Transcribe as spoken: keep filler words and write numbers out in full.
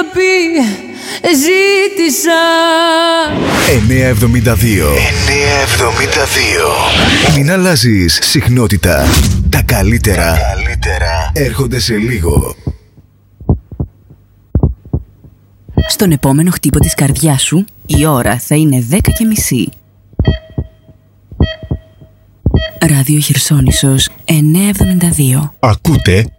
σιωπή ζήτησα. εννιακόσια εβδομήντα δύο. εννιακόσια εβδομήντα δύο. Μην αλλάζεις συχνότητα. Τα καλύτερα, Τα καλύτερα έρχονται σε λίγο. Στον επόμενο χτύπο της καρδιάς σου, η ώρα θα είναι δέκα και μισή. Ράδιο Χερσόνησος εννιακόσια εβδομήντα δύο. Ακούτε